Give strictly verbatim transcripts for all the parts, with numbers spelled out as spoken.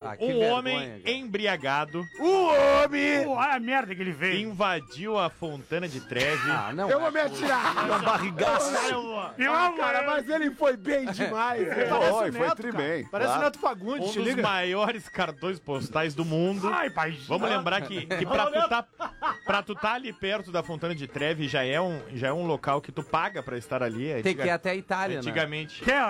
Ah, um vergonha, homem cara. embriagado. O homem! Pô, olha a merda que ele fez. Invadiu a Fontana de Trevi. Ah, não. Eu vou me atirar! É um barrigaço. Eu Ah, amo, cara, mas ele foi bem demais. né? Foi, foi tri bem. Parece o claro. Neto Fagundes, Um te dos liga. maiores cartões postais do mundo. Ai, pai. Vamos lembrar que, que pra, tu tá, pra tu tá ali perto da Fontana de Trevi já é um, já é um local que tu paga pra estar ali. Tem que ir até a Itália, né? Antigamente. Quer?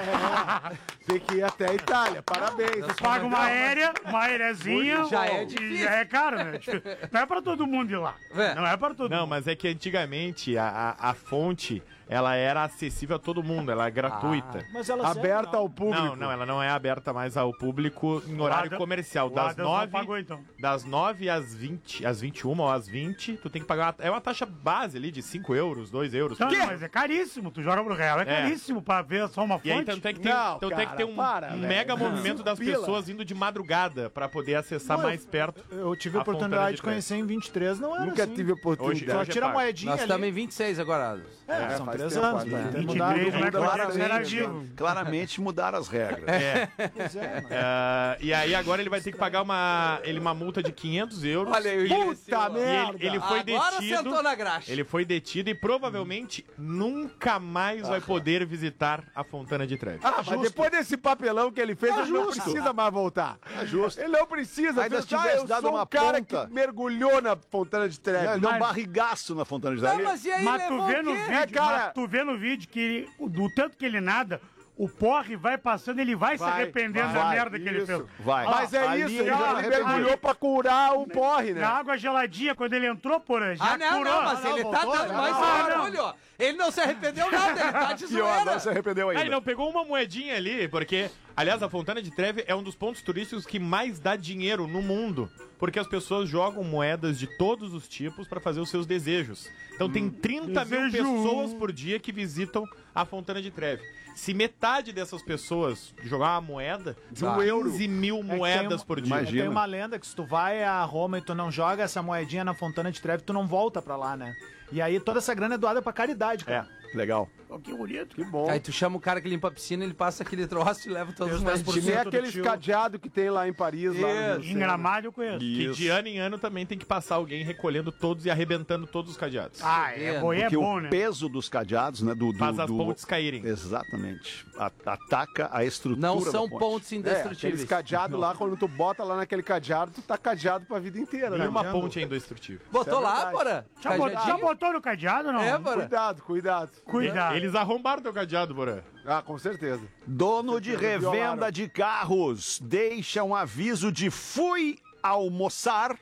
Tem que ir até a Itália, parabéns. Paga uma aérea, uma aéreazinha. Já é e difícil. já é caro, né? Não é pra todo mundo ir lá. É. Não é pra todo Não, mundo. mas é que antigamente a, a, a fonte, ela era acessível a todo mundo, ela é gratuita. Mas ela Aberta ao público. Não, não, ela não é aberta mais ao público em horário Adam- comercial. o Das Adams não nove, pagou, então. das nove às vinte, às vinte e uma ou às vinte, tu tem que pagar. É uma taxa base ali de cinco euros, dois euros. Não, mas é caríssimo. Tu joga pro real, é, caríssimo pra ver só uma fonte. E aí então tem que ter, Não, então tem, que cara, ter um, para, um velho. mega movimento das Pila. pessoas indo de madrugada pra poder acessar Não, eu- mais perto. Eu tive a a Fontana oportunidade de de conhecer em vinte e três, não era Nunca assim. tive Hoje- oportunidade. Só hoje é tira a pago. moedinha Nós ali. estamos em vinte e seis agora. É, são faz três tempo, anos. faz né? tempo. Tem vinte e mudado, três, tem né? mudado. Claramente. Claramente, claramente mudaram as regras. É. Pois é, mano. É, e aí agora ele vai ter que pagar uma, ele, uma multa de quinhentos euros. Olha aí, o e, imbecil, ó. Puta e merda! ele, ele foi Agora detido. sentou na graxa. Ele foi detido e provavelmente nunca mais vai poder visitar a Fontana de Trevi. Ah, mas depois desse papelão que ele fez, É ele não justo. precisa mais voltar. É justo. Ele não precisa. Ainda Você- tivesse eu dado sou uma um cara ponta. que mergulhou na Fontana de Trevi. Não, ele deu um Mas- barrigaço na Fontana de Não, Trevi. mas e aí, Mas tu levou vê o no quê? vídeo, É, cara- mas tu vê no vídeo que ele, o- do tanto que ele nada, o porre vai passando, ele vai, se Vai, arrependendo da vai, merda que ele isso. fez. Vai. Mas é Ali isso, ele ele, já ele arrependido. mergulhou pra curar o porre, né? Na água geladinha, quando ele entrou, porra, já Ah, não, curou. não, mas não, ele voltou, tá dando já mais não. Ah, não. orgulho, ó. Ele não se arrependeu nada, ele tá de E ó, não zoeira. se arrependeu Ah, ele ainda. não pegou uma moedinha ali, porque, aliás, a Fontana de Trevi é um dos pontos turísticos que mais dá dinheiro no mundo, porque as pessoas jogam moedas de todos os tipos pra fazer os seus desejos. Então tem trinta mil Desejo. pessoas por dia que visitam a Fontana de Trevi. Se metade dessas pessoas jogar uma moeda, são Um euro. quinze mil É que tem moedas uma- por dia. Imagina. Tem uma lenda que se tu vai a Roma e tu não joga essa moedinha na Fontana de Trevi, tu não volta pra lá, né? E aí toda essa grana é doada pra caridade, cara. Legal. Pô, que bonito. Que bom. Aí tu chama o cara que limpa a piscina, ele passa aquele troço e leva todos os dez por cento. Que nem do aqueles tio. cadeados que tem lá em Paris. Lá no Isso. Em Gramado eu conheço. Que de ano em ano também tem que passar alguém recolhendo todos e arrebentando todos os cadeados. Ah, é, bom, é Porque bom, o né? peso dos cadeados, né? Do, do, Faz as do- pontes caírem. Exatamente. A- Ataca a estrutura Não da são ponte. pontos É, indestrutíveis. aqueles cadeados lá, quando tu bota lá naquele cadeado, tu tá cadeado pra vida inteira, né? Nenhuma ponte é indestrutível. Botou Isso é lá, verdade. Bora? Já, botou, já Cajadinho? botou no cadeado ou não? É, Bora. Cuidado, cuidado. Cuidado. Eles arrombaram teu cadeado, Borã. Ah, com certeza. Dono de Certeza, revenda violaram. de carros deixa um aviso de fui almoçar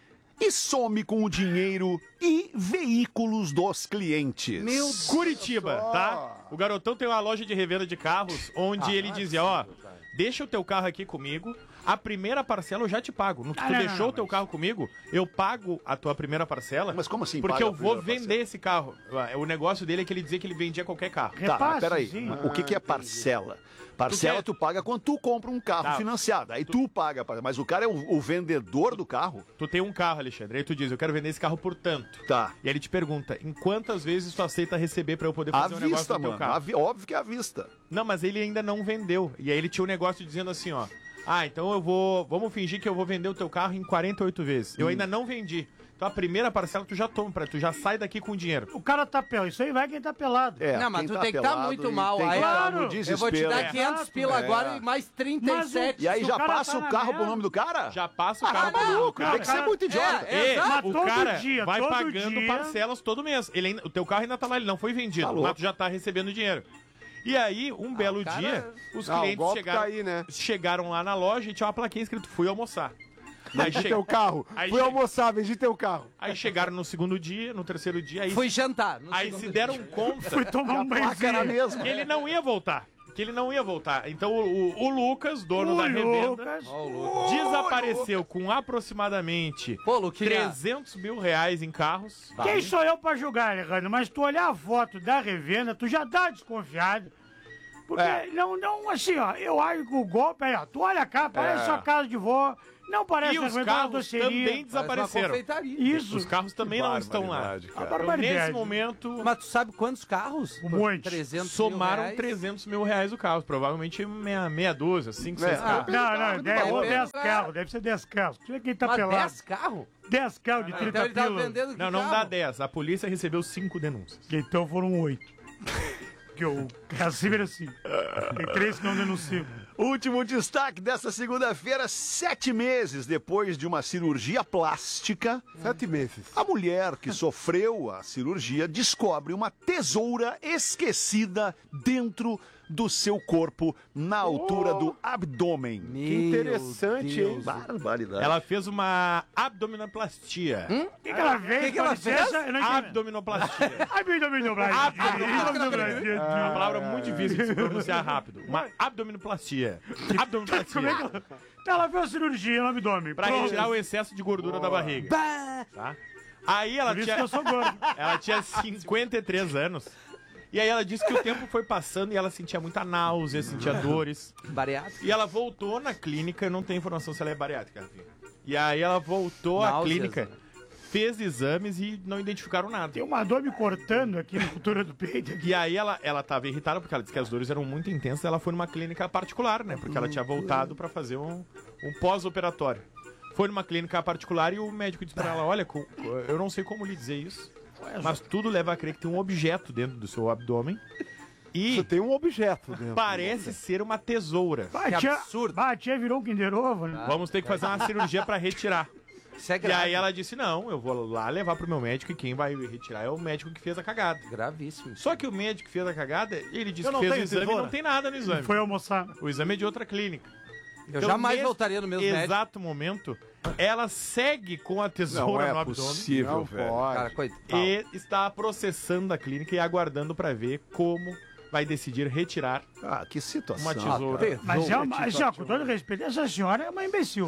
e some com o dinheiro e veículos dos clientes. Meu Curitiba, tá? O garotão tem uma loja de revenda de carros onde ele dizia, ó, deixa o teu carro aqui comigo, a primeira parcela eu já te pago. No que Ah, tu não, deixou não, o teu mas- carro comigo, eu pago a tua primeira parcela. Mas como assim Porque paga eu a vou primeira vender parcela? esse carro. O negócio dele é que ele dizia que ele vendia qualquer carro. Tá, Repasse, mas peraí. sim. O que, que é parcela? Parcela Tu tu, quer- paga quando tu compra um carro Tá. financiado. Aí tu, paga, mas o cara é o, o vendedor do carro. Tu tem um carro, Alexandre, aí tu diz, eu quero vender esse carro por tanto. Tá. E aí ele te pergunta, em quantas vezes tu aceita receber pra eu poder À fazer um negócio vista, no teu mano. carro? À vi- Óbvio que é à vista. Não, mas ele ainda não vendeu. E aí ele tinha um negócio dizendo assim, ó. Ah, então eu vou. Vamos fingir que eu vou vender o teu carro em quarenta e oito vezes. Eu ainda não vendi. Então a primeira parcela tu já toma, pra, tu já sai daqui com o dinheiro. O cara tá pelado. Isso aí vai quem tá pelado. É, Não, mas quem tu tá tem que tá pelado muito e mal. tem que Aí, tá claro, no eu vou te desespero. dar É. quinhentos pila É. agora e mais trinta e sete. E aí Se já o cara passa tá o na carro merda- pro nome do cara? Já passa o Ah, carro tá pro maluco, cara. tem que ser muito idiota. É, E Mas o todo cara dia, vai todo pagando dia- parcelas todo mês. Ele ainda- o teu carro ainda tá lá, ele não foi vendido, Tá louco. mas tu já tá recebendo dinheiro. E aí, um belo cara- dia, os Ah, o clientes golpe chegaram, tá aí, né? chegaram lá na loja e tinha uma plaquinha escrito fui almoçar. Aí, Vendi che- teu carro. Aí Fui che- almoçar, vendi teu carro. aí chegaram no segundo dia, no terceiro dia, aí, Fui jantar. no aí segundo se dia. deram conta Fui tomar um banho. Placa era a mesma. que ele não ia voltar. Que ele não ia voltar. Então o, o- o Lucas, dono O da revenda, Lucas. Ó, o Lucas. desapareceu com aproximadamente Pô, Luquinha. trezentos mil reais em carros. Quem sou eu pra julgar, Alejandro? Mas tu olhar a foto da revenda, tu já dá desconfiado. Porque, não, não, assim, ó, eu acho que o golpe aí, ó, tu olha cá, parece É. sua casa de vó, não parece E os uma carros doceria. também Parece uma desapareceram. confeitaria. Isso. Os carros também não estão lá. Barbaridade, A cara. Então, barbaridade. nesse momento, Mas tu sabe quantos carros? Um monte. trezentos somaram mil reais. trezentos mil reais o carro. Provavelmente meia, meia dúzia, cinco, seis É. carros. Não, não, dez, bom. ou dez É. carros, deve ser dez carros. Deixa eu ver quem tá Mas pelado. dez carros? dez carros de Ah, trinta então ele tava pila. vendendo que Não, não carro? dá dez. A polícia recebeu cinco denúncias. Então foram oito. Que eu assim mereci. Tem três que não denunciam. Último destaque dessa segunda-feira, sete meses depois de uma cirurgia plástica, Sete meses. a mulher que sofreu a cirurgia descobre uma tesoura esquecida dentro do seu corpo, na altura do abdômen. Meu Que interessante, Deus. hein? Barbaridade. Ela fez uma abdominoplastia. O que, que ela fez? que que ela Com licença, fez? eu não entendi. Abdominoplastia. Ai, meu Deus, meu Deus. Uma palavra muito difícil de se pronunciar rápido. Uma abdominoplastia. Abdominoplastia. Como é que ela... Ela fez uma cirurgia no abdômen. Pra Pronto. retirar o excesso de gordura da barriga. Bah! Tá? Aí ela Por isso tinha, que eu sou gordo. ela tinha cinquenta e três anos. E aí ela disse que o tempo foi passando e ela sentia muita náusea, sentia dores. Bariátrico. E ela voltou na clínica, eu não tenho informação se ela é bariátrica. Rafinha. E aí ela voltou à Náuseas, clínica, né? fez exames e não identificaram nada. Tem uma dor me cortando aqui na cultura do peito. E aí ela, ela tava irritada porque ela disse que as dores eram muito intensas. Ela foi numa clínica particular, né? Porque ela tinha voltado pra fazer um, um pós-operatório. Foi numa clínica particular e o médico disse pra ela, olha, co- eu não sei como lhe dizer isso, mas tudo leva a crer que tem um objeto dentro do seu abdômen. Você E tem um objeto dentro. parece ser uma tesoura. Bah, Que tia, absurdo. bah, a tia virou um Kinder Ovo, né? Vamos ter que fazer uma cirurgia pra retirar. Isso é E grave. aí ela disse, não, eu vou lá levar pro meu médico e quem vai retirar é o médico que fez a cagada. Gravíssimo. Só que o médico que fez a cagada, ele disse Eu que não fez o tenho exame e tesoura. não tem nada no exame. Foi almoçar. O exame é de outra clínica. Eu Então, jamais nesse voltaria no mesmo médico. exato momento, ela segue com a tesoura Não é no abdômen possível, Não velho. pode. Cara, coitado. e está processando a clínica e aguardando pra ver como vai decidir retirar Ah, que situação. uma tesoura. Tesoura. Mas, é uma, assim, ó, com todo respeito, essa senhora é uma imbecil.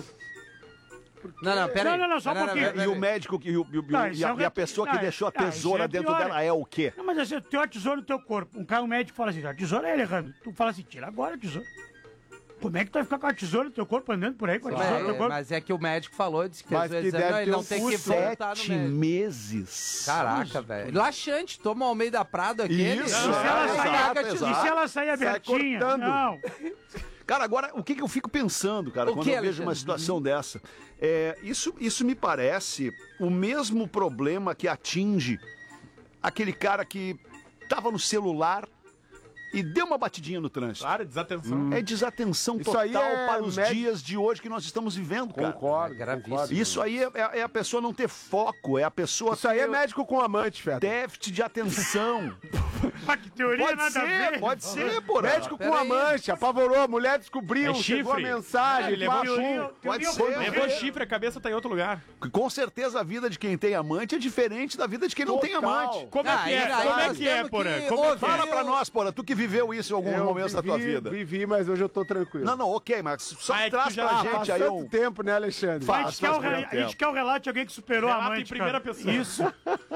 Não, não, pera Não, aí. não, não, só um Pera, pouquinho. pera, pera, E o pera. médico que- e, o- e o- Não, e isso é a, um e a rep- pessoa que não, deixou a não, isso tesoura é dentro pior. dela é o quê? Não, mas assim, tem uma tesoura no teu corpo. Um cara, um médico fala assim, a tesoura é ele errando. Tu fala assim, tira agora a tesoura. Como é que tu vai ficar com a tesoura no teu corpo, andando por aí com a tesoura no teu Mas, corpo? mas é que o médico falou, disse que fez Mas o que exame, deve ele ter não um tem que custo. voltar no Sete médico. meses. Caraca, velho. Laxante, toma o Almeida Prado aquele. Isso, E se é, ela exato, sair, exato. e se ela sair abertinha? cortando. Não. Cara, agora, o que, que eu fico pensando, cara, O quando que, eu vejo uma Alexandre? situação dessa? É, isso, isso me parece o mesmo problema que atinge aquele cara que tava no celular e deu uma batidinha no trânsito. Claro, desatenção. É desatenção Isso total aí é para os médico- dias de hoje que nós estamos vivendo, cara. Concordo. É gravíssimo. concordo. Isso aí é, é- é a pessoa não ter foco, é a pessoa Isso aí é ter médico com amante, Feta. déficit de atenção. Ah, que teoria Pode nada a ser, ver. pode ser, porra. Médico pera com aí. amante, apavorou, a mulher descobriu, É chegou a chifre. mensagem, Ele levou papum. Teoria- Pode teoria ser. ao Levou contrário. chifre, a cabeça tá em outro lugar. Com certeza a vida de quem tem amante é diferente da vida de quem não tem Total. amante. Como é Ah, que aí- é? aí Como é nós que é, temos Porã? que Como é que ouvir. é? Fala pra nós, porra, tu que viveu isso em algum Eu momento da tua vivi- vida. Vivi, mas hoje eu tô tranquilo. Não, não, ok, mas só Ah, é que traz tu já- pra ah, gente Faz aí tanto um... tempo, né, Alexandre? A Faz, gente, quer o, faz re- muito a gente tempo. quer o relato de alguém que superou a Relato amante. em primeira cara. pessoa. Isso.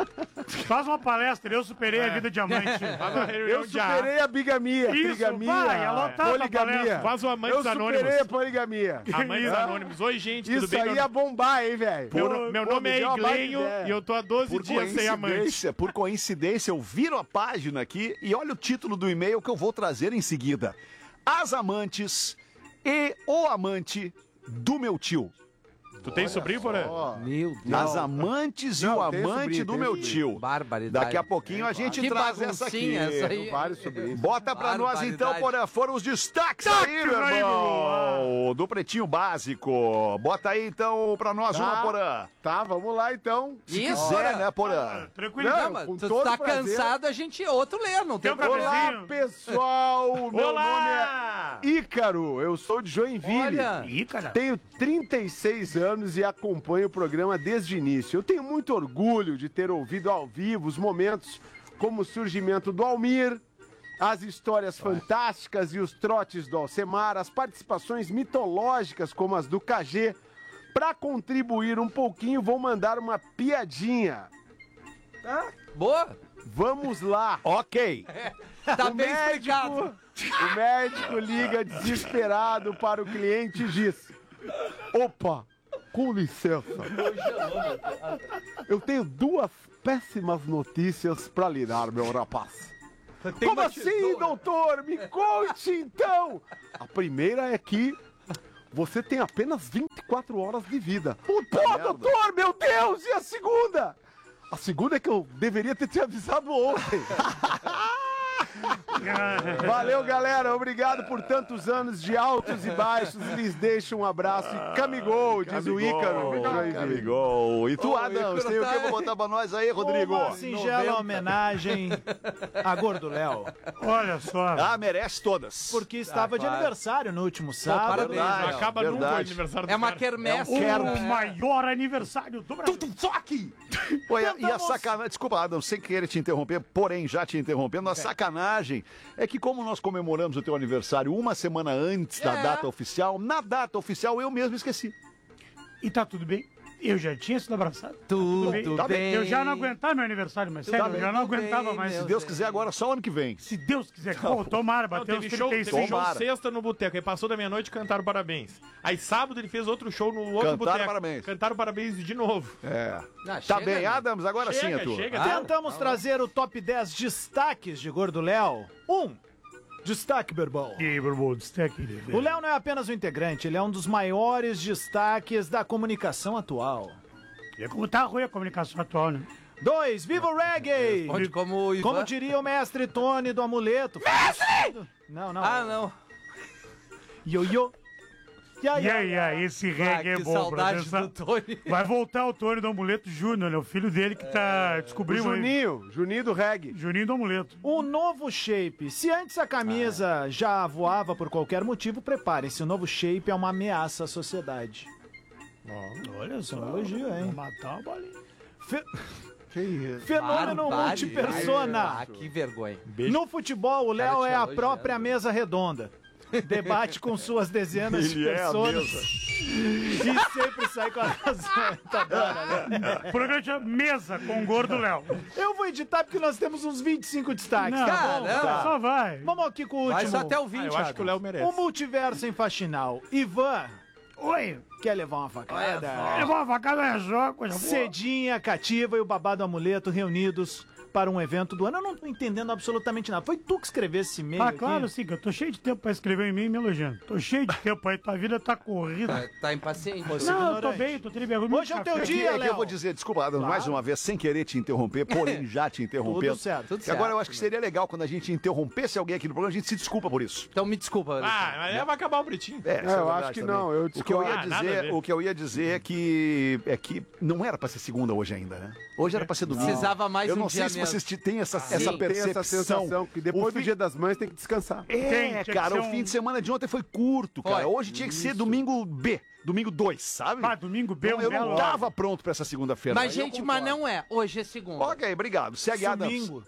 Faz uma palestra, eu superei a vida de amante. Faz uma reunião Eu de a- superei a bigamia, Isso, trigamia, vai, alô, tá, poligamia. palestra. Faz o Amantes Eu Anônimos. superei a poligamia. Amantes Ah, Anônimos. Oi, gente, tudo Isso bem? aí Meu- ia bombar, hein, velho? Meu, Pô, meu pô, nome me é deu uma baita Iglenho ideia. e eu tô há doze Por dias sem amante. coincidência, por coincidência, eu viro a página aqui e olha o título do e-mail que eu vou trazer em seguida. As amantes e o amante do meu tio. Tu tem sobrinho, Porã? Ó, Meu Deus. As amantes e Não, o tem amante sobrinho, do tem meu sobrinho. tio. Barbaridade. Daqui a pouquinho a gente Que traz essa aqui. baguncinha essa aí. vários sobrinhos. Bota pra nós Barbaridade. então, Porã. Foram os destaques aí, meu aí, irmão. Do Pretinho Básico. Bota aí então pra nós Tá. uma, Porã. Tá, vamos lá então. Isso, Quiser, Porã. né, Porã? Tranquilo. Não, Não, mas com tu todo tá prazer. cansado, a gente outro lê, não tem Tem um problema. cafezinho. Olá, pessoal. Meu nome Olá! é Ícaro. Eu sou de Joinville. Olha, Ih, cara. Tenho trinta e seis anos e acompanho o programa desde o início. Eu tenho muito orgulho de ter ouvido ao vivo os momentos como o surgimento do Almir, as histórias fantásticas e os trotes do Alcemar, as participações mitológicas como as do K G. Para contribuir um pouquinho, vou mandar uma piadinha. boa. Vamos lá. Ok. Tá O bem médico explicado. O médico liga desesperado para o cliente e diz: opa, com licença. Eu tenho duas péssimas notícias para lhe dar, meu rapaz. Como assim, doutor? Me conte então. A primeira é que você tem apenas vinte e quatro horas de vida. Pô, doutor, meu Deus! E a segunda? A segunda é que eu deveria ter te avisado ontem. Valeu, galera. Obrigado por tantos anos de altos e baixos. Lhes deixo um abraço e camigol, diz o Ícaro. Camigol. E tu, Ô, Adams, Ícaro tem o tá que pra aí. botar pra nós aí, Rodrigo? Uma singela noventa. homenagem a Gordo Léo, Olha só. Ah, merece todas. porque estava de claro. aniversário no último sábado. parabéns. Verdade, Não acaba nunca o verdade. aniversário do É uma cara. quermesse. O maior aniversário do Brasil. Pô, e a- e a Tentamos- sacanagem, desculpa, Adam, sem querer te interromper, porém já te interrompendo, a sacanagem é que como nós comemoramos o teu aniversário uma semana antes da É. data oficial, na data oficial eu mesmo esqueci. E tá tudo bem? Eu já tinha sido abraçado. Tudo bem. Tá bem. bem. Eu já não aguentava meu aniversário, mas sério, eu bem, já não tudo aguentava bem, mais. meu Se Deus quiser, agora só ano que vem. Se Deus quiser. Pô, tomara, Não, bateu os teve show, trinta e teve seis. show Tomara. sexta no boteco, aí passou da meia-noite e cantaram parabéns. Aí sábado ele fez outro show no outro Cantaram boteco. parabéns. Cantaram parabéns de novo. É. Ah, Tá chega, bem, né? Adams, agora sim é Chega, tu. chega. Ah, Tentamos trazer o top dez destaques de Gordo Léo. Um, destaque, Berbão. E aí, Borbô, destaque. O Léo não é apenas um integrante, ele é um dos maiores destaques da comunicação atual. E como tá ruim a comunicação atual, né? Dois, viva o reggae! Responde como o Ivan. Como diria o mestre Tony do Amuleto. Mestre! Não, não. Ah, não. Ioiô. Ya, E ya, aí, ya. aí, esse Ah, reggae é que bom, saudade pra do Tony. Vai voltar o Tony do Amuleto Júnior, né? O filho dele que tá... O Descobriu aí. Juninho, Juninho do reggae. Juninho do Amuleto. Um novo shape. Se antes a camisa já voava por qualquer motivo, prepare-se. O novo shape é uma ameaça à sociedade. Olha só. elogio, hein? Vou matar uma bolinha. Fe- Que isso? Fenômeno Barbaridade. multipersona. Ah, que vergonha. No futebol, o Léo te é a elogiando. própria mesa redonda. Debate com suas dezenas de Ele é a pessoas. mesa. E sempre sai com a razão. Tá dando, né? O programa chama Mesa com o Gordo Léo. Eu vou editar porque nós temos uns vinte e cinco destaques, Não, tá bom? Caramba. só vai. Vamos aqui com o Vai último. só até o Ah, vinte, eu acho que o Léo merece. O multiverso em faxinal. Ivan, Oi. quer levar uma facada? Levou uma facada, é só coisa boa. Cedinha, Cativa e o Babado Amuleto reunidos para um evento do ano. Eu não tô entendendo absolutamente nada. Foi tu que escrevesse esse e-mail Ah, aqui? claro, sim, que eu tô cheio de tempo pra escrever um e-mail me elogiando. Tô cheio de tempo aí, tua vida tá corrida. Tá, tá impaciente. Você- Não, eu tô ignorante. bem, tô tendo vergonha. Hoje é o teu É que, dia, é que Léo. eu vou dizer, desculpa, Adam, mais uma vez, sem querer te interromper, porém já te interrompendo. Tudo certo. Tudo E agora certo, eu acho que seria legal quando a gente interrompesse alguém aqui no programa, a gente se desculpa por isso. Então me desculpa. Ah, mas aí vai acabar o pretinho. É, isso eu verdade acho que também. não, eu o que eu ia discordo. Ah, nada a dizer, ver. o que eu ia dizer é que é que não era pra ser segunda hoje ainda, né? Hoje era pra ser domingo. Precisava mais Eu um não dia sei se mesmo. vocês te- têm essa, Sim. essa Tem percepção. essa sensação que depois O do fim- Dia das Mães tem que descansar. É, Tem, tinha que cara, ser o um- fim de semana de ontem foi curto, cara. Foi. Hoje tinha que ser domingo B, domingo dois, sabe? Ah, domingo B, Então, um eu belo não tava pronto pra essa segunda-feira. Mas, Aí eu gente, mas concordo. não é. Hoje é segunda. Ok, obrigado. Segue Adams. Domingo.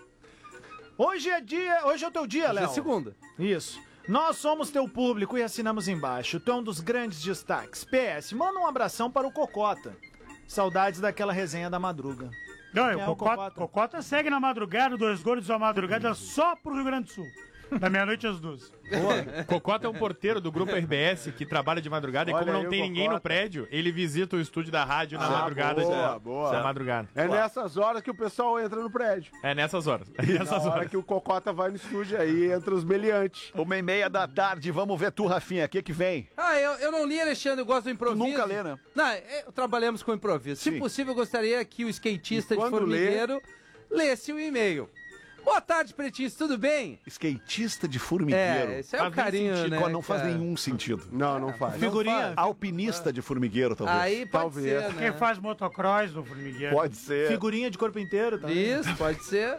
Hoje é dia, hoje é o teu dia, Hoje é Léo. segunda. Isso. Nós somos teu público e assinamos embaixo. Tu é um dos grandes destaques. P S, manda um abração para o Cocota. Saudades daquela resenha da madruga. Não, Quem é o o Cocota, Cocota? Cocota segue na madrugada, dois gordos à madrugada, só pro Rio Grande do Sul. Da meia-noite às duas. Cocota é um porteiro do grupo R B S que trabalha de madrugada e Olha como aí não o tem ninguém no Cocota. prédio, ele visita o estúdio da rádio na Ah, madrugada. boa, de- boa. Da madrugada. É nessas horas que o pessoal entra no prédio. É nessas horas. É Na nessas hora horas. que o Cocota vai no estúdio aí, entra os meliantes. Uma e meia da tarde, vamos ver tu, Rafinha, o que que vem? Ah, eu, eu não li, Alexandre, eu gosto do improviso. nunca lê, né? Não, é, trabalhamos com improviso. Se Sim. possível, eu gostaria que o skatista E de quando formigueiro lesse o e-mail. Boa tarde, pretinhos, tudo bem? Skatista de formigueiro. É, esse é Faz o nem carinho, sentido, né? não faz cara? nenhum sentido. Não, não faz. Figurinha, Alpinista de formigueiro, talvez. Aí pode Talvez. ser, Quem né? faz motocross no Formigueiro. Pode ser. figurinha de corpo inteiro, tá? Isso, pode ser.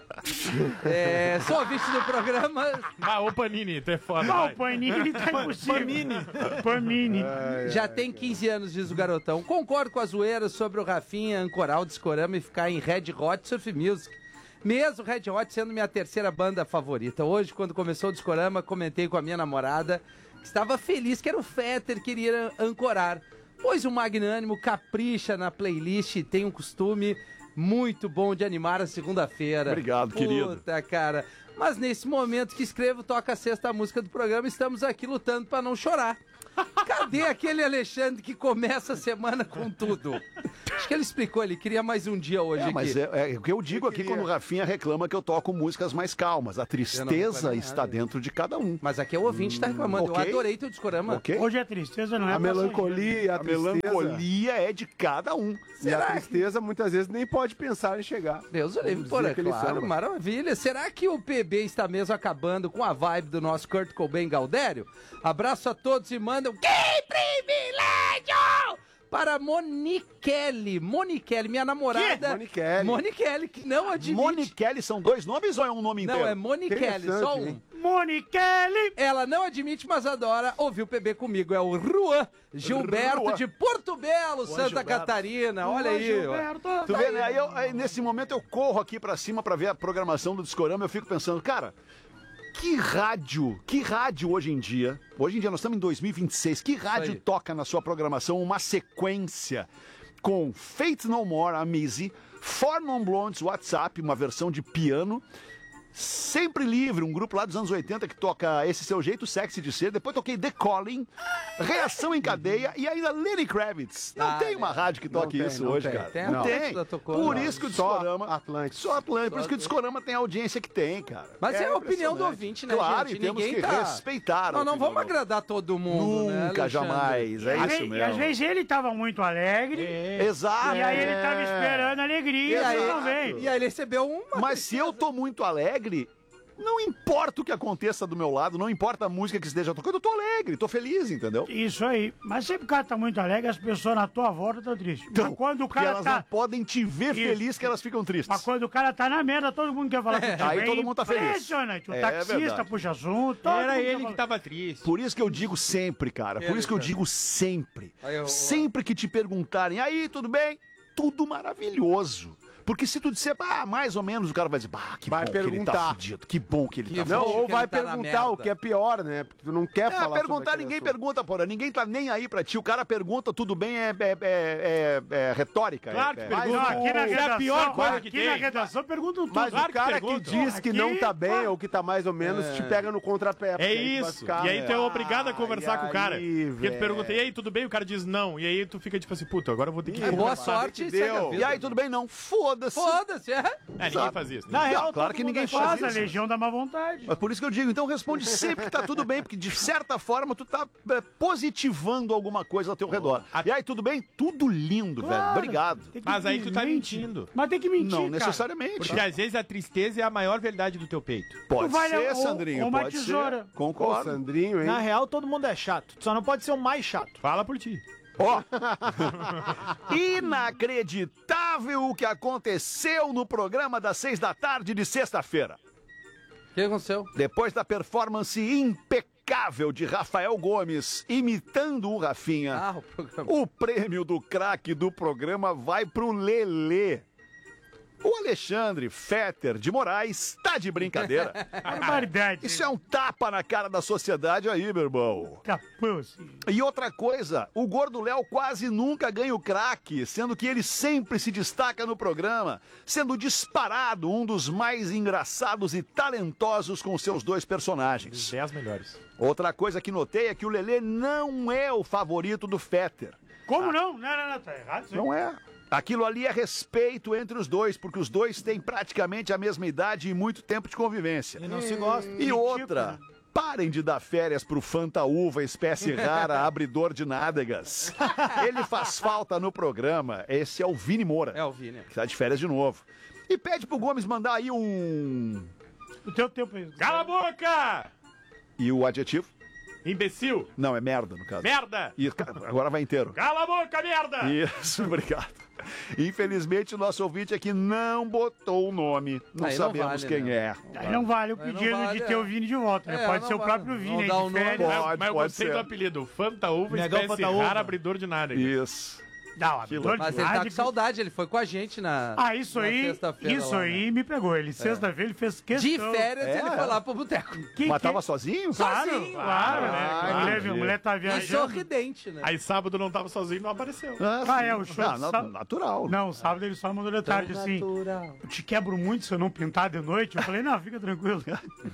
É, sou ouvinte do programa. Ah, ô Panini, tu é foda. Ah, vai. o Panini tá impossível. Panini. Panini. Já tem quinze anos, diz o garotão. Concordo com a zoeira sobre o Rafinha ancorar o Discorama e ficar em Red Hot Surf Music. Mesmo Red Hot sendo minha terceira banda favorita. Hoje, quando começou o Discorama, comentei com a minha namorada que estava feliz que era o Fetter que iria ancorar. Pois o magnânimo capricha na playlist e tem um costume muito bom de animar a segunda-feira. Obrigado, querido. Puta, cara. Mas nesse momento que escrevo, toca a sexta música do programa, estamos aqui lutando pra não chorar. Cadê aquele Alexandre que começa a semana com tudo? Acho que ele explicou, ele queria mais um dia hoje É, aqui. mas é, é o que eu digo Eu aqui queria- quando o Rafinha reclama que eu toco músicas mais calmas. A tristeza reclamar está nada. dentro de cada um. Mas aqui é o ouvinte que tá reclamando. ok. Eu adorei teu discorama. Ok? Hoje a tristeza não é A melancolia, a, A tristeza. melancolia é de cada um. E a tristeza muitas vezes nem pode pensar em chegar. Deus o livre, Vamos porra, dizer aquele claro, samba. maravilha. Será que o P B está mesmo acabando com a vibe do nosso Kurt Cobain Galdério? Abraço a todos e mandam... Que privilégio! Para Moniquele. Moniquele, minha namorada. Moniquele. Moniquele, que não admite... Moniquele são dois nomes ou é um nome inteiro? Não, é Moniquele, só Interessante, um. hein? Moniquele! Ela não admite, mas adora ouvir o P B comigo. É o Juan Gilberto Ruan. de Porto Belo, Santa Gilberto. Catarina. Olha Ô, aí. ó. Gilberto. Tu vê, né? Aí, eu- aí nesse momento eu corro aqui pra cima pra ver a programação do Discorama. Eu fico pensando, cara, que rádio, que rádio hoje em dia, hoje em dia nós estamos em dois mil e vinte e seis, que rádio aí. toca na sua programação uma sequência com Faith No More, a Missy, Four Non Blondes, WhatsApp, uma versão de piano, Sempre Livre, um grupo lá dos anos oitenta que toca Esse Seu Jeito Sexy de Ser. Depois toquei The Calling, Reação em Cadeia e ainda Lenny Kravitz. Não Ah, tem uma rádio que toque tem, isso não hoje, tem. cara. Tem a não Atlântida tem. tocou, Por não. isso que o Só Discorama... Atlântico. Só Atlântico. Por isso que o Discorama tem a audiência que tem, cara. Mas é, a opinião do impressionante. ouvinte, né, Claro, gente? e temos Ninguém que tá... respeitar a Não, não opinião vamos do- agradar todo mundo, né, Nunca, Alexandre? jamais. É Às isso vezes- mesmo. Às vezes ele tava muito alegre, Exato. e aí ele tava esperando E alegria, aí, mas não veio. e aí ele recebeu uma... Mas se eu tô muito alegre, não importa o que aconteça do meu lado, não importa a música que esteja tocando, eu tô alegre, tô feliz, entendeu? Isso aí. Mas sempre que o cara tá muito alegre, as pessoas na tua volta estão tristes. Então, mas quando o porque cara elas não tá. podem te ver Isso. feliz que elas ficam tristes. Mas quando o cara tá na merda, todo mundo quer falar contigo. Aí É todo mundo tá feliz. Impressionante. O É taxista verdade. puxa assunto. todo Era mundo quer ele que falar. tava triste. Por isso que eu digo sempre, cara. Por isso que eu digo sempre. Sempre que te perguntarem, aí, tudo bem? Tudo maravilhoso. Porque se tu disser, ah, mais ou menos, o cara vai dizer, bah, que Vai bom que ele tá perguntar. fudido. Que bom que ele Que tá bom. Não, Finge ou que vai ele tá na perguntar o merda. que é pior, né? Porque tu não quer É, falar sobre perguntar, aquele ninguém assunto. pergunta, porra. Ninguém tá nem aí pra ti. O cara pergunta, tudo bem, é, é, é, é- é retórica. Claro é, que é- pergunta. Não, aqui na Isso é a redação, pior coisa que aqui tem. na redação perguntam tudo. Mas Claro o que cara que, perguntam. diz que Aqui, não tá bem claro. ou que tá mais ou menos te pega no contrapé. porque É aí tu vai isso. ficar, E aí tu é né? obrigado a conversar Ai, com o cara. aí, Porque tu velho. pergunta, e aí, tudo bem? O cara diz não. E aí tu fica tipo assim, puta, agora eu vou ter que... É, boa conversar. sorte que e segue a deu. vida. E aí, tudo bem? Não. Foda-se. Foda-se, é? É, ninguém faz isso. Na Ninguém- real, Não, claro todo que mundo ninguém é faz chato. Faz a legião da má vontade. Mas por isso que eu digo, então responde sempre que tá tudo bem, porque de certa forma tu tá é, positivando alguma coisa ao teu redor. E aí, tudo bem? Tudo lindo, velho. Claro. Obrigado. Tem que Mas aí tu tá mentir. mentindo. Mas tem que mentir, Não cara. necessariamente. Porque às vezes a tristeza é a maior verdade do teu peito. Pode Tu vai ser, levar- ou- Sandrinho, ou uma pode tesoura. ser. Pô, Concordo. Sandrinho, hein? Na real, todo mundo é chato. Tu só não pode ser o mais chato. Fala por ti. Ó, inacreditável o que aconteceu no programa das seis da tarde de sexta-feira. O que aconteceu? Depois da performance impecável de Rafael Gomes imitando o Rafinha, Ah, o programa. o prêmio do craque do programa vai pro Lelê. O Alexandre Fetter de Moraes tá de brincadeira. Barbaridade. Isso é um tapa na cara da sociedade aí, meu irmão. Capão, assim. E outra coisa, o Gordo Léo quase nunca ganha o craque, sendo que ele sempre se destaca no programa, sendo disparado um dos mais engraçados e talentosos com seus dois personagens. Dez melhores. Outra coisa que notei é que o Lelê não é o favorito do Fetter. Como não? Não, não, não. Tá errado isso aí. Não é. Aquilo ali é respeito entre os dois, porque os dois têm praticamente a mesma idade e muito tempo de convivência. E não se gosta. E outra, parem de dar férias pro Fantaúva, espécie rara, abridor de nádegas. Ele faz falta no programa. Esse é o Vini Moura, É o Vini. que tá de férias de novo. E pede pro Gomes mandar aí um... O teu tempo aí. Cala a boca! E o adjetivo? Imbecil! Não, é merda, no caso. Merda! E agora vai inteiro. Cala a boca, merda! Isso, obrigado. Infelizmente, o nosso ouvinte aqui não botou o nome. Não Aí não sabemos vale, quem né? é. Aí não vale o Aí não pedido vale, de ter é. o Vini de volta, né? É, Pode não ser o vale. próprio Vini Vamos aí dar de o nome. férias. Pode, mas mas eu pode gostei ser. do apelido. Fanta uva, Negão espécie Fanta Uva. rara, abridor de nada. Isso. Não, abdômen Mas de ele tá com rádio- saudade, ele foi com a gente na. Ah, isso na aí, sexta-feira isso lá, aí né? me pegou. Ele, sexta-feira, ele fez questão. De férias, É. ele foi lá pro boteco. Que, Mas que... tava sozinho? Claro, Sozinho. claro, né? Ah, a, mulher, entendi. a mulher tá E viajando. sorridente, né? Aí sábado não tava sozinho e não apareceu. Ah, é, o show Ah, de na- sábado. natural. Não, sábado ele só mandou de tarde assim. Natural. Eu te quebro muito se eu não pintar de noite. Eu falei, não, fica tranquilo.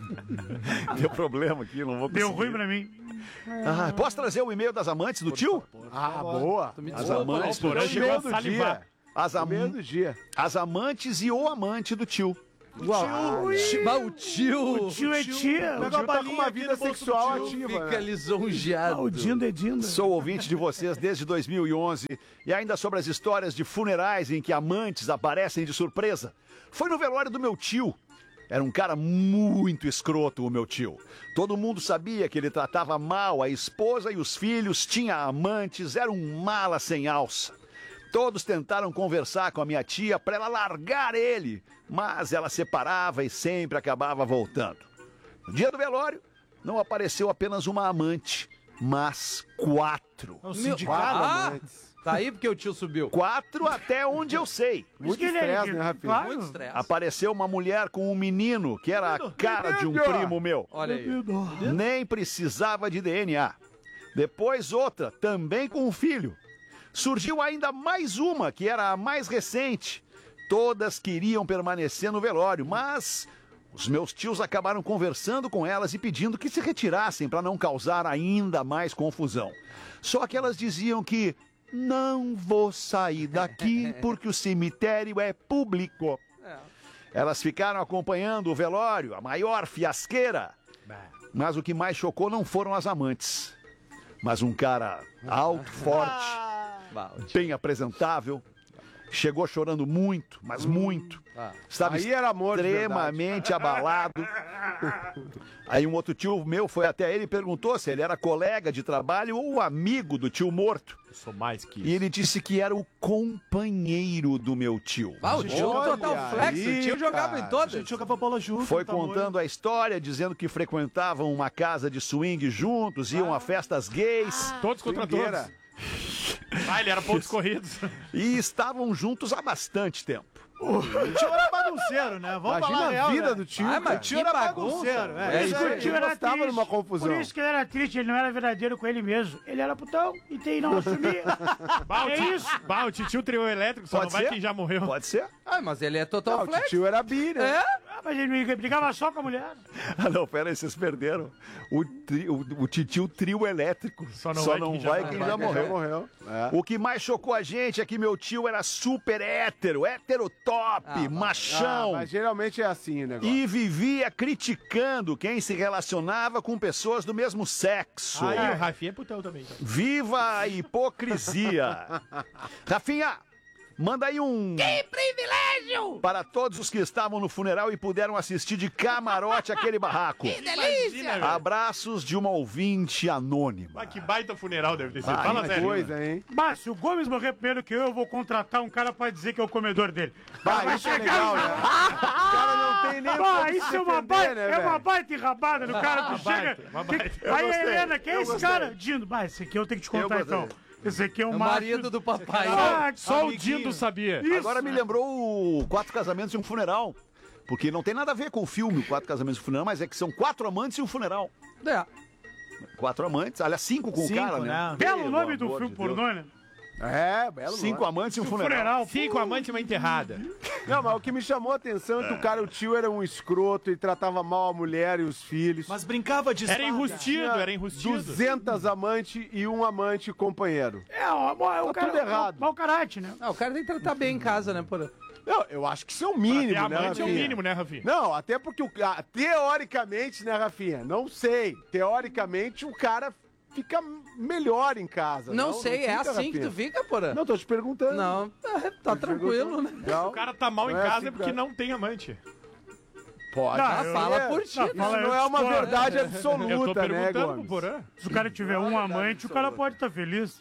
Deu problema aqui, não vou conseguir. Deu ruim pra mim. Ah, posso trazer o e-mail das amantes do tio? Ah, boa. Tu me As desculpa, amantes não, do Porã No tio. chegou a meio do salivar. dia. As, No am... meio do dia. As amantes e o amante do tio. Uau. Mas o tio. Tio é tia. O tio tá com uma vida sexual ativa. Fica né? lisonjeado. Ah, o Dindo é Dindo. Sou ouvinte de vocês desde dois mil e onze e ainda sobre as histórias de funerais em que amantes aparecem de surpresa. Foi no velório do meu tio. Era um cara muito escroto, o meu tio. Todo mundo sabia que ele tratava mal a esposa e os filhos, tinha amantes, era um mala sem alça. Todos tentaram conversar com a minha tia para ela largar ele, mas ela separava e sempre acabava voltando. No dia do velório, não apareceu apenas uma amante, mas quatro. É o Meu- sindicato. Ah, tá aí porque o tio subiu. Quatro até onde eu sei. Muito Que ele é- estresse, né, Rafinha? Claro. Muito estresse. Apareceu uma mulher com um menino que era a cara de um Menino! primo meu. Olha aí. Nem precisava de D N A. Depois outra, também com um filho. Surgiu ainda mais uma, que era a mais recente. Todas queriam permanecer no velório, mas os meus tios acabaram conversando com elas e pedindo que se retirassem para não causar ainda mais confusão. Só que elas diziam que não vou sair daqui porque o cemitério é público. Elas ficaram acompanhando o velório, a maior fiasqueira. Mas o que mais chocou não foram as amantes, mas um cara alto, forte, Bah, o tio. bem apresentável. Chegou chorando muito, mas muito. Ah. Estava Aí era amor de extremamente abalado. Aí um outro tio meu foi até ele e perguntou se ele era colega de trabalho ou amigo do tio morto. Eu sou mais que E isso. ele disse que era o companheiro do meu tio. Ah, o tio Olha total flex, aí, o tio jogava cara. em A todas. gente jogava bola junto. Foi tá contando a história, dizendo que frequentavam uma casa de swing juntos, iam a festas gays Todos contra Swingueira. todos. Ah, ele era pontos corridos. e estavam juntos há bastante tempo. O tio era bagunceiro, né? Vamos falar Imagina a real, a vida né? do tio, Ah, cara. mas O tio que era bagunça. bagunceiro. É É, isso isso aí. aí. O tio gostava de uma confusão. Por isso que ele era triste, ele não era verdadeiro com ele mesmo. Ele era putão e tem, não assumia. Bah, o É ti- isso. Bah, o titio trio elétrico, só Pode não vai ser? quem já morreu. Pode ser? Ah, mas ele é total Não, o flex. tio era bi, né? É? Ah, mas ele brigava só com a mulher. Ah, não, pera aí, vocês perderam. O, tri, o, o titio trio elétrico. Só não vai quem já vai morreu. quem já morreu. Morreu. É. O que mais chocou a gente é que meu tio era super hétero, hétero top, Ah, machão. Ah, mas geralmente é assim o negócio. E vivia criticando quem se relacionava com pessoas do mesmo sexo. Aí o Rafinha é putão também. então. Viva a hipocrisia! Rafinha, manda aí um. Que privilégio! Para todos os que estavam no funeral e puderam assistir de camarote aquele barraco. Imagina, velho. Abraços de uma ouvinte anônima. Ah, que baita funeral deve ter sido. Ah, Fala que sério. Coisa, hein? Mas se o Gomes morrer primeiro que eu, eu vou contratar um cara pra dizer que é o comedor dele. Ah, isso é legal, né? O cara não tem nem Ah, como isso se é uma defender, baita, né, é velho? uma baita enrabada do cara. Tu Uma chega. baita, uma baita. Aí Eu a gostei, Helena, quem é eu esse gostei. cara? Dindo, bah, esse aqui eu tenho que te contar Eu gostei. então. Esse aqui é o, É o macho- marido do papai. Ah, Só o Amiguinho. Dindo sabia. isso. Agora me lembrou o Quatro Casamentos e um Funeral. Porque não tem nada a ver com o filme, o Quatro Casamentos e um Funeral, mas é que são quatro amantes e um funeral. É. Quatro amantes, aliás, cinco com Cinco, o cara, né? né? Belo Pelo nome do amor filme de Deus. pornô, né? É, belo Cinco nome. amantes e um O funeral. funeral. Cinco amantes e uma enterrada. Não, mas o que me chamou a atenção é que o cara, o tio, era um escroto e tratava mal a mulher e os filhos. Mas brincava de Era espada. enrustido, era enrustido. duzentas amantes e um amante companheiro. É, ó, ó, é o Tá cara, tudo errado. mau caráter, né? Ah, o cara tem que tratar bem em casa, né, porra? Não, eu acho que isso é o Ter mínimo, né, amante é o Rafinha? mínimo, né, Rafinha? Não, até porque, o, ah, teoricamente, né, Rafinha? Não sei. Teoricamente, o cara fica melhor em casa. Não, sei, é fica, assim que Rafinha? tu fica, porra? Não, tô te perguntando. Não, é, tá tranquilo, né? Não, O cara tá mal em Não é casa assim, é porque cara. não tem amante. pode. Não, ser. eu- Fala por ti, Não, né? fala Isso não é uma discordo. verdade Eu tô absoluta, né, perguntando pro Gomes? Porã. Se o cara tiver um amante, o cara pode estar feliz.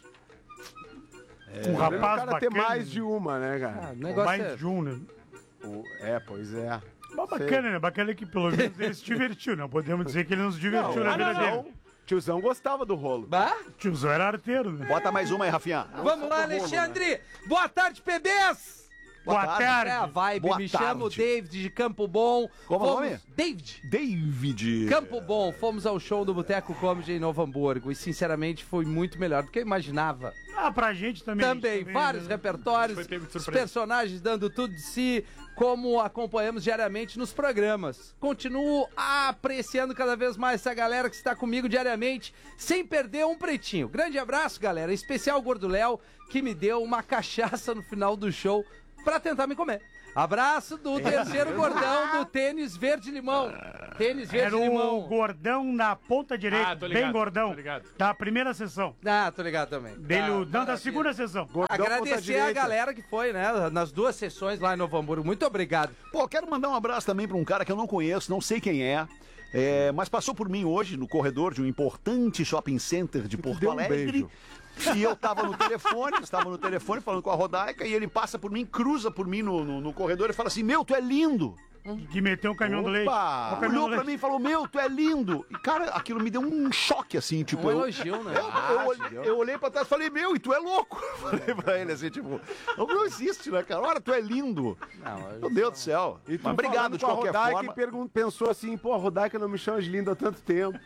um O rapaz cara ter bacana. mais de uma, né, Ah, cara? o Ou negócio mais é... de um, né? O- É, pois é. Mas bacana, né? Bacana que pelo menos ele se divertiu, né? Podemos dizer que ele não se divertiu Não, na vida não. dele. Tiozão gostava do rolo. Bah? Tiozão era arteiro, né? Bota mais uma aí, Rafinha. Vamos lá, Alexandre! Boa tarde, P Bs! Boa tarde. tarde. É a vibe, Boa me tarde. chamo David de Campo Bom. Como é o Fomos- nome? David. David. Campo Bom, fomos ao show do Boteco Comedy em Novo Hamburgo e sinceramente foi muito melhor do que eu imaginava. Ah, pra gente também. Também, também, vários né? repertórios, Foi pego de os surpresa. personagens dando tudo de si, como acompanhamos diariamente nos programas. Continuo apreciando cada vez mais essa galera que está comigo diariamente, sem perder um pretinho. Grande abraço, galera. Em especial o Gordo Léo, que me deu uma cachaça no final do show pra tentar me comer. Abraço do terceiro gordão do tênis verde-limão. Tênis Era o verde-limão. gordão na ponta direita, Ah, tô ligado, bem gordão, tô ligado. da primeira sessão. Ah, tô ligado também. Dele, Ah, o- não, da maravilha. segunda sessão. Gordão, ponta Agradecer a direita. galera que foi, né, nas duas sessões lá em Novo Hamburgo. Muito obrigado. Pô, quero mandar um abraço também pra um cara que eu não conheço, não sei quem é. é, mas passou por mim hoje no corredor de um importante shopping center de Porto deu um Alegre. beijo. E eu tava no telefone, estava no telefone falando com a Rodaica, e ele passa por mim, cruza por mim no, no, no corredor e fala assim: Meu, tu é lindo! Que meteu um caminhão do leite. Opa! O caminhão Olhou do pra leite. mim e falou: Meu, tu é lindo! E cara, aquilo me deu um choque assim, tipo. Um eu, elogio, né? eu, eu olhei, eu olhei pra trás e falei: Meu, e tu é louco? Falei pra ele assim, tipo, não, não existe, né, cara? Olha, tu é lindo! Não, eu- Meu Deus do céu! E tu Mas obrigado falando de com a qualquer Rodaica forma. e pergun- pensou assim, pô, a Rodaica não me chama de lindo há tanto tempo.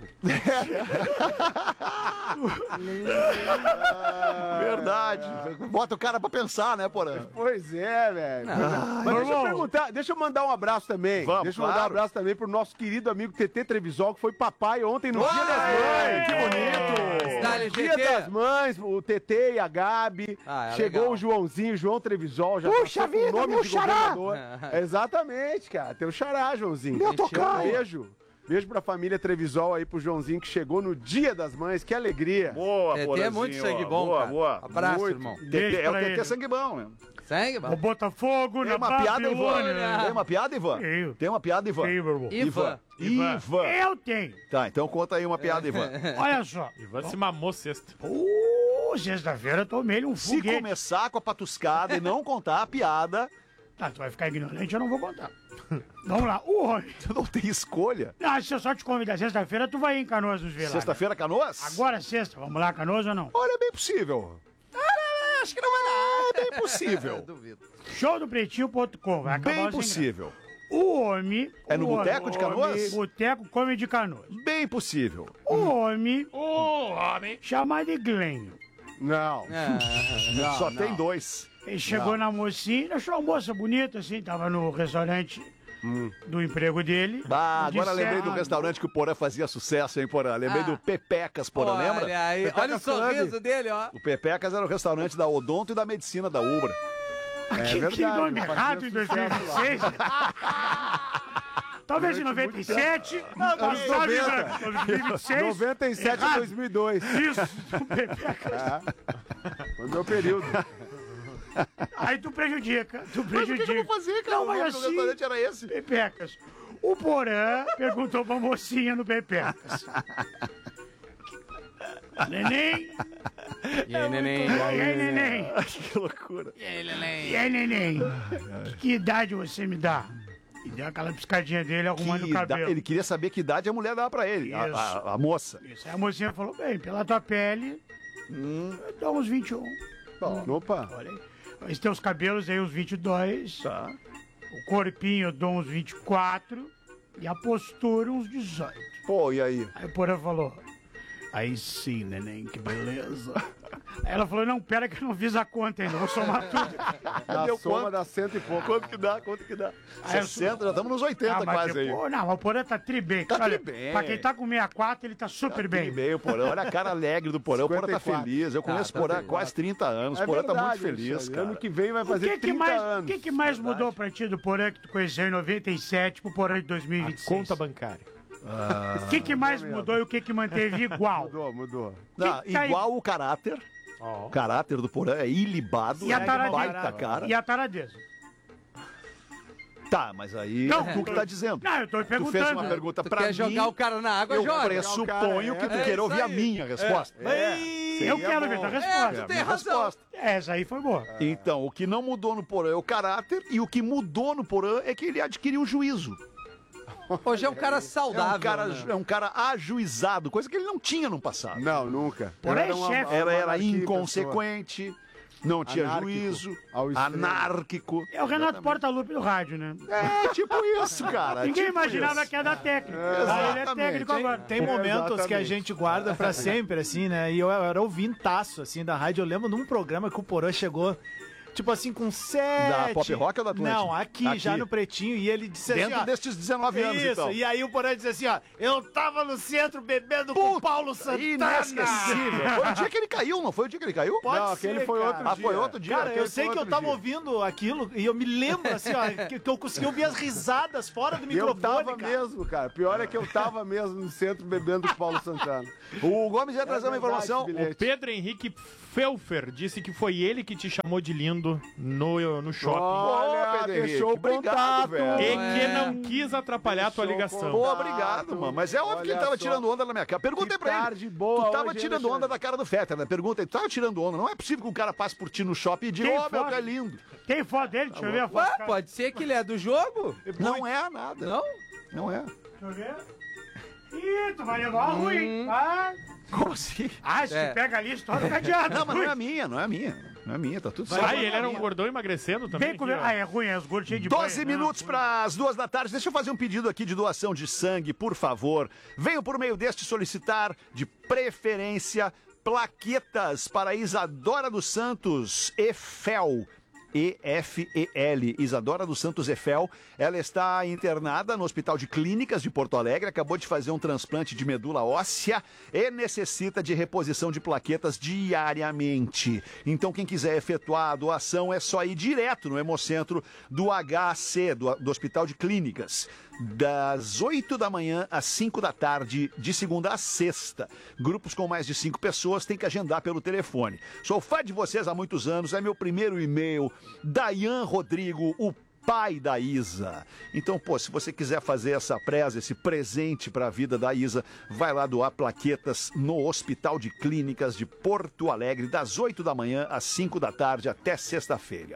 Verdade. Bota o cara pra pensar, né, Porã? Pois é, velho. Ah. Mas deixa eu Irmão. perguntar, deixa eu mandar um abraço também. Vamos, deixa eu mandar claro. um abraço também pro nosso querido amigo T T Trevisol, que foi papai ontem no Dia das Mães. Que bonito! Dá-lhe, Dia G T. das Mães, o T T e a Gabi. Ah, é Chegou legal. o Joãozinho, João Trevisol, já Puxa passou com o vida, nome meu de xará. governador. Exatamente, cara. Teu xará, Joãozinho. Meu Gente, tocaio. Beijo. Beijo pra família Trevisol aí, pro Joãozinho, que chegou no Dia das Mães. Que alegria. Boa, T T é Porãzinho, muito sangue bom, boa, cara. Boa. Abraço, Muito. irmão. Beijo É o pra T T ele. sangue bom, né? Sangue, O bom. Botafogo Tem na uma piada, Ivan? Babilônia. Tem uma piada, Ivan? Tenho. Tem uma piada, Ivan? Tenho, meu irmão. Ivan. Ivan. Ivan. Eu tenho. Tá, então conta aí uma piada, Ivan. Olha só. Ivan se mamou sexta. Uh, sexta-feira eu tomei um Se foguete. começar com a patuscada e não contar a piada, Tá, tu vai ficar ignorante, eu não vou contar. Vamos lá. O Rony. tu não tem escolha. Ah, se eu só te convidar sexta-feira, tu vai em Canoas nos ver lá. Sexta-feira, Canoas? Agora é sexta. Vamos lá, Canoas ou não? Olha, é bem possível. Acho que não vai dar. É bem possível. Duvido. show do pretinho ponto com. Vai acabar Bem os ingressos. possível. O homem... É no o Boteco de Canoas? homem- Boteco come de Canoas. Bem possível. O homem Ô, homem! chamado de Glênio. Não. Ah, Só tem dois. Ele chegou na mocinha, achou uma moça bonita, assim, tava no restaurante do emprego dele. Ah, agora Disse, lembrei do ah, restaurante que o Porã fazia sucesso, hein, Porã? Lembrei Ah. do Pepecas, Porã, lembra? olha aí, olha o sorriso dele, ó. O Pepecas era o restaurante da Odonto e da Medicina da Ubra. É Que, que verdade, nome fazia errado em dois mil e vinte e seis. Talvez em noventa e sete. Anos sabe, noventa. né? dois mil e vinte e seis. noventa e sete a errado. dois mil e dois. Isso, o Pepeca. Foi o meu período. Aí tu prejudica, tu Mas o prejudica. que, que eu vou fazer, cara? Não, O mas nome do assim, restaurante era esse. Pepecas. O Porã perguntou pra mocinha no Pepecas. Neném, E aí, neném? e aí, neném? Que loucura. E aí, neném? E aí, neném? Que, que idade você me dá? E deu aquela piscadinha dele arrumando Que o cabelo. ida- Ele queria saber que idade a mulher dava pra ele, a, Isso. a- a moça. Isso. Aí a mocinha falou, bem, pela tua pele, eu dou uns vinte e um. Opa. Olha aí. Os teus cabelos aí, uns vinte e dois. Tá. O corpinho eu dou uns vinte e quatro. E a postura, uns dezoito. Pô, e aí? Aí o Porã falou, aí sim, neném, que beleza. Aí ela falou, não, pera que eu não fiz a conta ainda, vou somar tudo. Na Deu soma quanto? dá cento e pouco. Quanto que dá? Quanto que dá? Aí eu sessenta, já estamos nos oitenta Ah, mas quase aí. depois- não, mas o Porã tá tri bem. Tá Olha, tri bem. Pra quem tá com sessenta e quatro, ele tá super bem. Tudo bem, o Porã. Olha a cara alegre do Porã. O Porã tá cinquenta e quatro. feliz. Eu conheço tá o Porã há feliz. quase trinta anos. É O Porã tá muito verdade, feliz, Alexandre. cara. Ano que vem vai O fazer que, que, trinta mais, anos. o que, que mais mudou pra ti do Porã que tu conheceu em noventa e sete pro Porã de dois mil e vinte e seis? Conta bancária. O que, que mais mudou e o que, que manteve igual? Mudou, mudou. Não, que tá aí? igual o caráter. O caráter do Porã é ilibado. E a é taradeza? baita cara. E a taradeza? Tá, mas aí Não, tu que tá dizendo. Não, eu tô Tu perguntando. fez uma pergunta Tu pra quer mim. jogar o cara na água, Eu joga. pressuponho que tu É quer isso ouvir a aí. minha resposta. Eu quero ver tua É, resposta. tu tem Minha razão. resposta. Essa aí foi boa. Então, o que não mudou no Porã é o caráter, e o que mudou no Porã é que ele adquiriu juízo. Hoje é um cara É saudável. um cara, né? é um cara ajuizado, coisa que ele não tinha no passado. Não, nunca. Porém, Era uma- chefe. Era, era anarquia, inconsequente, não tinha Anárquico, juízo, ao extremo. anárquico. É o Renato Portaluppi do rádio, né? É tipo isso, cara. Ninguém tipo imaginava isso. que era da técnica. Aí ele é Exatamente. técnico agora. Tem momentos que a Exatamente. gente guarda pra sempre, assim, né? E eu era ouvintaço, assim, da rádio. Eu lembro num programa que o Porã chegou, tipo assim, com sete... Da Pop Rock ou da Atlântica? Não, aqui, Aqui. já no Pretinho. E ele disse assim, Dentro ó, destes dezenove anos, isso, então. e aí o Porã disse assim, ó, eu tava no centro bebendo com o Paulo Santana. Inesquecível. Foi o dia que ele caiu, não foi o dia que ele caiu? Pode Não, ser, aquele foi cara. outro Ah, dia. foi outro dia. Cara, Aquele eu sei foi que eu outro tava dia. ouvindo aquilo e eu me lembro, assim, ó, que, que eu consegui ouvir as risadas fora do E eu microfone, tava cara. mesmo, cara. Pior é que eu tava mesmo no centro bebendo com o Paulo Santana. O Gomes ia trazer uma verdade, informação. bilhete. O Pedro Henrique Felfer disse que foi ele que te chamou de lindo no, no shopping. Olha, Pedro Henrique, deixou o obrigado, contato. velho. E É. que não quis atrapalhar a tua Deixou ligação. Pô, contato. obrigado, mano. Mas é óbvio que ele Olha tava só. tirando onda na minha cara. Pergunta aí Que pra ele. tarde boa Tu tava hoje, tirando Alexandre. onda da cara do Fetter, né? Pergunta aí, tu tava tirando onda. Não é possível que um cara passe por ti no shopping e diga, Tem ó, meu, foto? que é lindo. Tem foto dele? Deixa eu ver a foto. Ué, cara. pode ser que ele é do jogo? Não é nada. Não? Não é. Deixa eu ver. Ih, tu vai levar ruim. Ah, Como assim? ah, se É. tu pega ali, estoura o cadeado. Não, mas não é a minha, não é a minha. Não é a minha, tá tudo certo. Ah, e ele era um gordão emagrecendo também? Vem com... aqui, ó. Ah, é ruim, é os gordos cheios de doze banha, minutos não. para as duas da tarde. Deixa eu fazer um pedido aqui de doação de sangue, por favor. Venho por meio deste solicitar, de preferência, plaquetas para Isadora dos Santos Efel. E F E L, Isadora dos Santos Efel. Ela está internada no Hospital de Clínicas de Porto Alegre, acabou de fazer um transplante de medula óssea e necessita de reposição de plaquetas diariamente. Então, quem quiser efetuar a doação é só ir direto no Hemocentro do H C, do, do Hospital de Clínicas, das oito da manhã às cinco da tarde, de segunda a sexta. Grupos com mais de cinco pessoas têm que agendar pelo telefone. Sou fã de vocês há muitos anos, é meu primeiro e-mail. Dayan Rodrigo, o pai da Isa. Então, pô, se você quiser fazer essa presa, esse presente para a vida da Isa, vai lá doar plaquetas no Hospital de Clínicas de Porto Alegre, das oito da manhã às cinco da tarde até sexta-feira.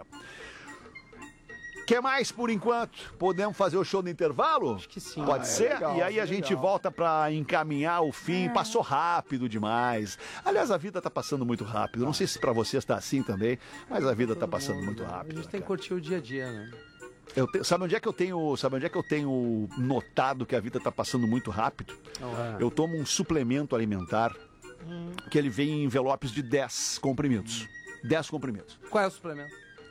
Quer mais por enquanto? Podemos fazer o show no intervalo? Acho que sim. Pode Ah, é ser? legal, e aí a é gente legal. volta para encaminhar o fim. Passou rápido demais. Aliás, a vida tá passando muito rápido. Não sei se para vocês tá assim também, mas a vida tá passando muito A rápido. gente né, tem que cara? curtir o dia a dia, né? Eu te- Sabe onde é que eu tenho, sabe onde é que eu tenho notado que a vida tá passando muito rápido? Eu tomo um suplemento alimentar que ele vem em envelopes de dez comprimidos. dez comprimidos. Qual é o suplemento?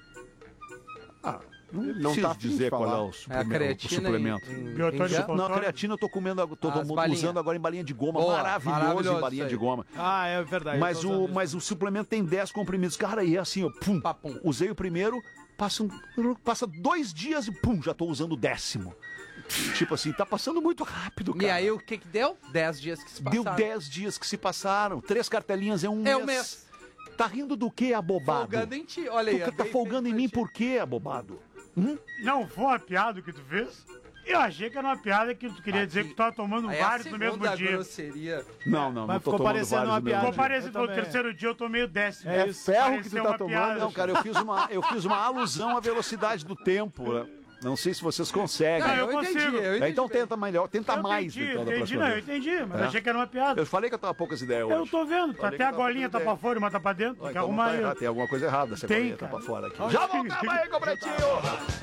Ah, não, Não preciso tá afim de dizer qual falar. é o, É a suplemento, o creatina suplemento. em, em, Biotônico em gel? com- Não, a creatina eu tô comendo, ag- tô As mo- balinhas. usando agora em balinha de goma. Boa, maravilhoso, maravilhoso em balinha isso de aí. goma. Ah, é verdade. Mas eu tô o, usando mas o suplemento tem dez comprimidos. Cara, e é assim, ó, pum, Papum. usei o primeiro, passa, um, passa dois dias e pum, já tô usando o décimo. Tipo assim, tá passando muito rápido, cara. E aí o que que deu? Dez dias que se passaram. Deu dez dias que se passaram. Três cartelinhas é um É mês. um mês. Tá rindo do que, abobado? Folgando em ti. Olha aí. Tu ó, tá bem folgando em feito mim pra ti. por quê, abobado? Não foi uma piada que tu fez? Eu achei que era uma piada que tu queria Aqui. dizer que tu tava tomando Aí é a vários no mesmo segunda dia. grosseria. Não, não, Mas não tô ficou tomando parecendo vários uma no mesmo piada. Ficou dia. parecendo Eu que no também. terceiro dia eu tomei o décimo. É isso. ferro que Pareceu tu tá uma tomando. piada. Não, cara, eu fiz uma, eu fiz uma alusão à velocidade do tempo. Né? Não sei se vocês conseguem. Não, eu eu entendi, consigo. eu É, entendi. então tenta melhor, tenta Eu mais. entendi, então, da entendi, próxima não, eu vez. entendi, mas É. achei que era uma piada. Eu falei que eu tava poucas ideias hoje. Eu tô vendo, tá Falei até a que tava golinha tá poucas pra ideias. fora, uma tá pra dentro, Ah, tem que então não arrumar tá aí. errado, tem alguma coisa errada, essa Tem, golinha tá cara. pra fora aqui. Acho Já que- voltamos aí com o Pretinho!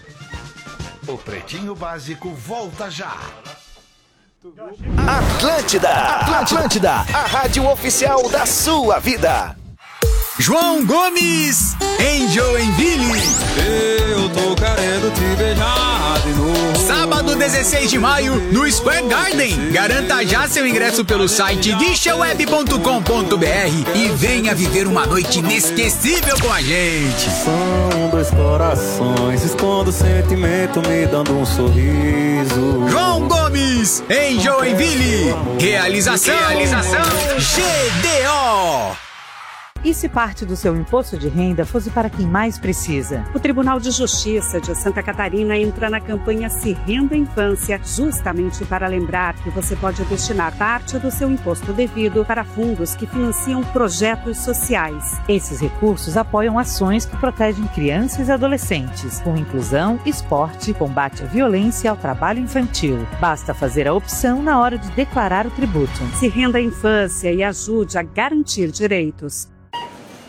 O Pretinho Básico volta já. Atlântida, Atlântida, a rádio oficial da sua vida. João Gomes, em Joinville. Eu tô querendo te beijar de novo. Sábado dezesseis de maio, no Square Garden. Garanta já seu ingresso pelo site guicha web ponto com ponto br e venha viver uma noite inesquecível com a gente. São dois corações, escondo o sentimento me dando um sorriso. João Gomes, em Joinville. Realização, Realização G D O. E se parte do seu imposto de renda fosse para quem mais precisa? O Tribunal de Justiça de Santa Catarina entra na campanha Se Renda Infância, justamente para lembrar que você pode destinar parte do seu imposto devido para fundos que financiam projetos sociais. Esses recursos apoiam ações que protegem crianças e adolescentes, com inclusão, esporte, combate à violência e ao trabalho infantil. Basta fazer a opção na hora de declarar o tributo. Se renda à infância e ajude a garantir direitos.